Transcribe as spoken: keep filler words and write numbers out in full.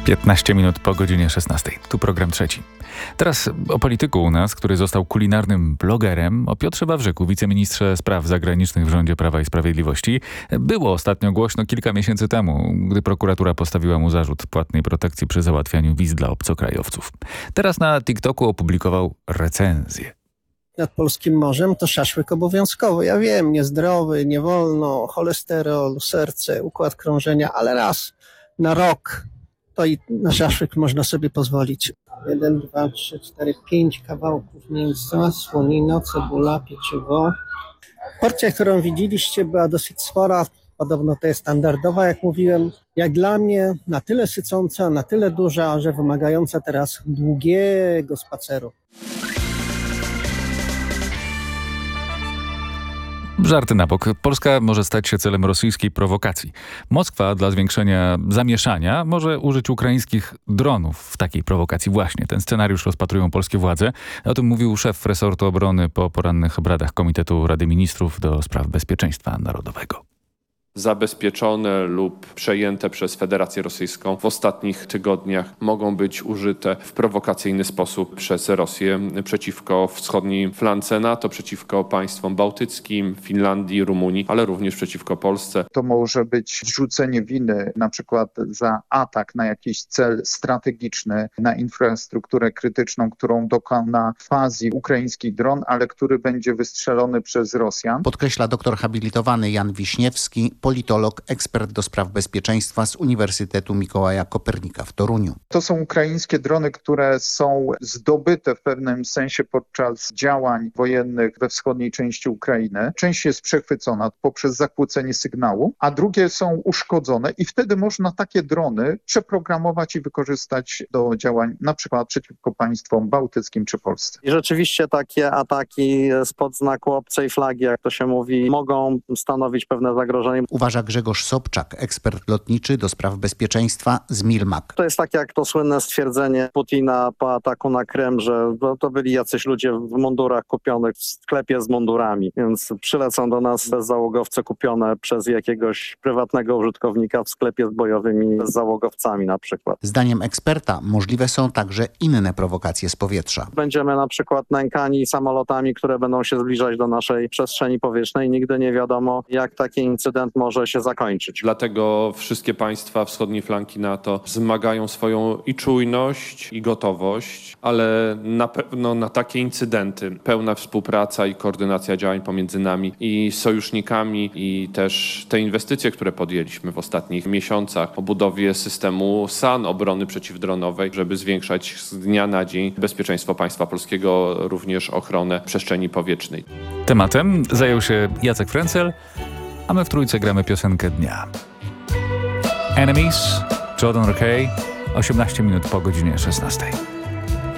piętnaście minut po godzinie szesnastej. Tu program trzeci. Teraz o polityku u nas, który został kulinarnym blogerem, o Piotrze Wawrzyku, wiceministrze spraw zagranicznych w rządzie Prawa i Sprawiedliwości. Było ostatnio głośno kilka miesięcy temu, gdy prokuratura postawiła mu zarzut płatnej protekcji przy załatwianiu wiz dla obcokrajowców. Teraz na TikToku opublikował recenzję. Nad polskim morzem to szaszłyk obowiązkowo. Ja wiem, niezdrowy, nie wolno, cholesterol, serce, układ krążenia, ale raz na rok to i na szaszłyk można sobie pozwolić. Jeden, dwa, trzy, cztery, pięć kawałków mięsa, słonina, cebula, pieczywo. Porcja, którą widzieliście, była dosyć spora. Podobno to jest standardowa, jak mówiłem. Jak dla mnie na tyle sycąca, na tyle duża, że wymagająca teraz długiego spaceru. Żarty na bok. Polska może stać się celem rosyjskiej prowokacji. Moskwa dla zwiększenia zamieszania może użyć ukraińskich dronów w takiej prowokacji. Właśnie ten scenariusz rozpatrują polskie władze. O tym mówił szef resortu obrony po porannych obradach Komitetu Rady Ministrów do spraw bezpieczeństwa narodowego. Zabezpieczone lub przejęte przez Federację Rosyjską w ostatnich tygodniach mogą być użyte w prowokacyjny sposób przez Rosję przeciwko wschodniej flance NATO, przeciwko państwom bałtyckim, Finlandii, Rumunii, ale również przeciwko Polsce. To może być zrzucenie winy na przykład za atak na jakiś cel strategiczny, na infrastrukturę krytyczną, którą dokona fazji ukraiński dron, ale który będzie wystrzelony przez Rosjan. Podkreśla doktor habilitowany Jan Wiśniewski, politolog, ekspert do spraw bezpieczeństwa z Uniwersytetu Mikołaja Kopernika w Toruniu. To są ukraińskie drony, które są zdobyte w pewnym sensie podczas działań wojennych we wschodniej części Ukrainy. Część jest przechwycona poprzez zakłócenie sygnału, a drugie są uszkodzone i wtedy można takie drony przeprogramować i wykorzystać do działań na przykład przeciwko państwom bałtyckim czy Polsce. I rzeczywiście takie ataki spod znaku obcej flagi, jak to się mówi, mogą stanowić pewne zagrożenie. Uważa Grzegorz Sobczak, ekspert lotniczy do spraw bezpieczeństwa z Milmak. To jest tak jak to słynne stwierdzenie Putina po ataku na Krym, że to byli jacyś ludzie w mundurach kupionych w sklepie z mundurami, więc przylecą do nas bezzałogowce kupione przez jakiegoś prywatnego użytkownika w sklepie z bojowymi bezzałogowcami na przykład. Zdaniem eksperta możliwe są także inne prowokacje z powietrza. Będziemy na przykład nękani samolotami, które będą się zbliżać do naszej przestrzeni powietrznej. Nigdy nie wiadomo, jak taki incydent może się zakończyć. Dlatego wszystkie państwa wschodniej flanki NATO wzmagają swoją i czujność, i gotowość, ale na pewno na takie incydenty pełna współpraca i koordynacja działań pomiędzy nami i sojusznikami i też te inwestycje, które podjęliśmy w ostatnich miesiącach o budowie systemu S A N, obrony przeciwdronowej, żeby zwiększać z dnia na dzień bezpieczeństwo państwa polskiego, również ochronę przestrzeni powietrznej. Tematem zajął się Jacek Frencel, a my w Trójce gramy piosenkę dnia. Enemies, Jordan Rakei, osiemnaście minut po godzinie szesnastej.